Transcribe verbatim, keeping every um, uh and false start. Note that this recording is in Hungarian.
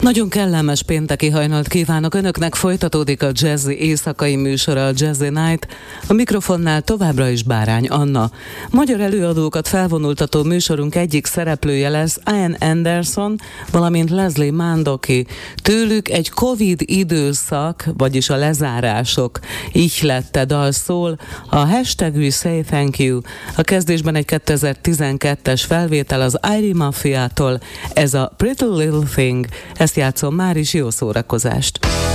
Nagyon kellemes pénteki hajnalt kívánok Önöknek, folytatódik a Jazzy éjszakai műsora, a Jazzy Night. A mikrofonnál továbbra is Bárány Anna. Magyar előadókat felvonultató műsorunk egyik szereplője lesz Ian Anderson, valamint Leslie Mandoki. Tőlük egy Covid időszak, vagyis a lezárások ihlette dal szól. A hashtag We Say Thank You. A kezdésben egy kétezer-tizenkettes felvétel az Irie Mafiától. Ez a Pretty Little Thing. Ezt játszom már is, jó szórakozást!